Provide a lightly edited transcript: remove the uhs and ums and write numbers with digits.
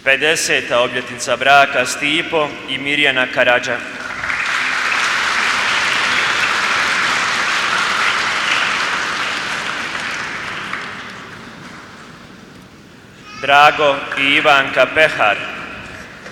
50. obljetnica braka Stipo i Mirjana Karadža. Drago i Ivanka Pehar.